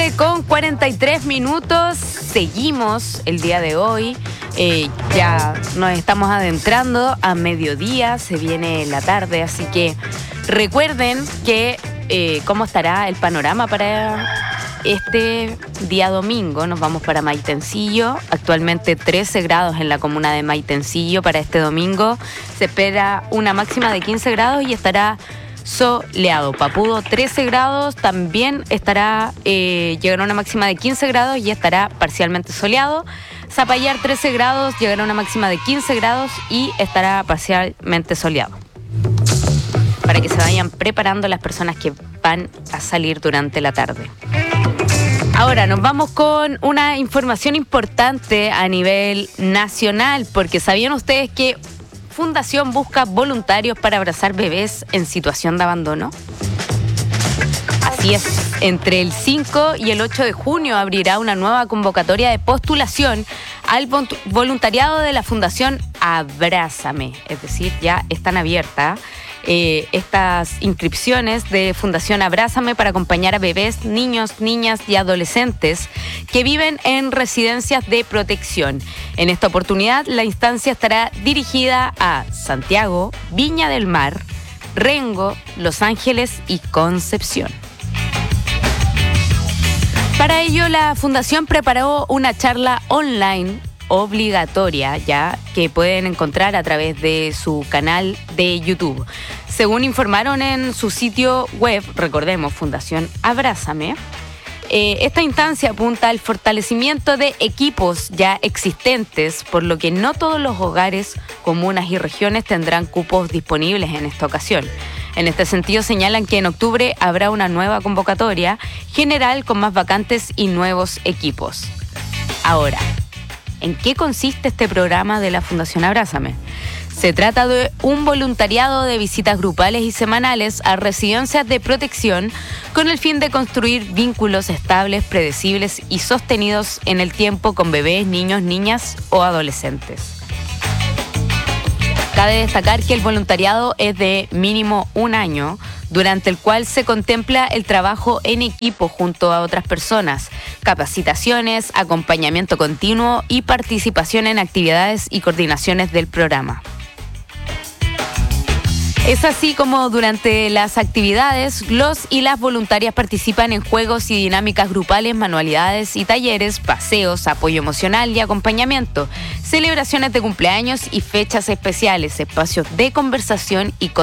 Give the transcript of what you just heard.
9:43. Seguimos el día de hoy. Ya nos estamos adentrando a mediodía, se viene la tarde, así que recuerden que cómo estará el panorama para este día domingo. Nos vamos para Maitencillo, actualmente 13 grados en la comuna de Maitencillo. Para este domingo se espera una máxima de 15 grados y estará soleado. Papudo 13 grados, también estará, llegará a una máxima de 15 grados y estará parcialmente soleado. Zapallar 13 grados, llegará a una máxima de 15 grados y estará parcialmente soleado. Para que se vayan preparando las personas que van a salir durante la tarde. Ahora nos vamos con una información importante a nivel nacional, porque ¿sabían ustedes que Fundación busca voluntarios para abrazar bebés en situación de abandono? Así es, entre el 5 y el 8 de junio abrirá una nueva convocatoria de postulación al voluntariado de la Fundación Abrázame, es decir, ya están abiertas estas inscripciones de Fundación Abrázame para acompañar a bebés, niños, niñas y adolescentes que viven en residencias de protección. En esta oportunidad, la instancia estará dirigida a Santiago, Viña del Mar, Rengo, Los Ángeles y Concepción. Para ello, la Fundación preparó una charla online obligatoria, ya que pueden encontrar a través de su canal de YouTube. Según informaron en su sitio web, recordemos, Fundación Abrázame, esta instancia apunta al fortalecimiento de equipos ya existentes, por lo que no todos los hogares, comunas y regiones tendrán cupos disponibles en esta ocasión. En este sentido, señalan que en octubre habrá una nueva convocatoria general con más vacantes y nuevos equipos. Ahora, ¿en qué consiste este programa de la Fundación Abrázame? Se trata de un voluntariado de visitas grupales y semanales a residencias de protección con el fin de construir vínculos estables, predecibles y sostenidos en el tiempo con bebés, niños, niñas o adolescentes. Cabe destacar que el voluntariado es de mínimo un año, durante el cual se contempla el trabajo en equipo junto a otras personas, capacitaciones, acompañamiento continuo y participación en actividades y coordinaciones del programa. Es así como durante las actividades, los y las voluntarias participan en juegos y dinámicas grupales, manualidades y talleres, paseos, apoyo emocional y acompañamiento, celebraciones de cumpleaños y fechas especiales, espacios de conversación y